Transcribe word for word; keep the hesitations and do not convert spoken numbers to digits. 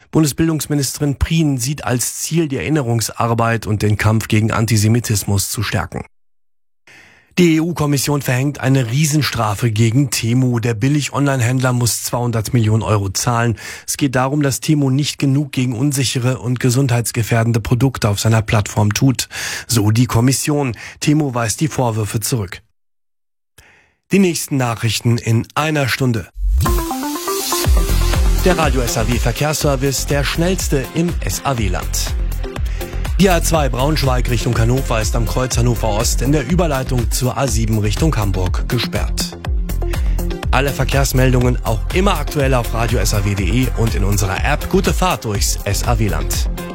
Bundesbildungsministerin Prien sieht als Ziel die Erinnerungsarbeit und den Kampf gegen Antisemitismus zu stärken. Die E U-Kommission verhängt eine Riesenstrafe gegen Temu. Der Billig-Online-Händler muss zweihundert Millionen Euro zahlen. Es geht darum, dass Temu nicht genug gegen unsichere und gesundheitsgefährdende Produkte auf seiner Plattform tut. So die Kommission. Temu weist die Vorwürfe zurück. Die nächsten Nachrichten in einer Stunde. Der Radio S A W Verkehrsservice, der schnellste im S A W-Land. Die A zwei Braunschweig Richtung Hannover ist am Kreuz Hannover Ost in der Überleitung zur A sieben Richtung Hamburg gesperrt. Alle Verkehrsmeldungen auch immer aktuell auf radio s a w punkt d e und in unserer App. Gute Fahrt durchs S A W-Land.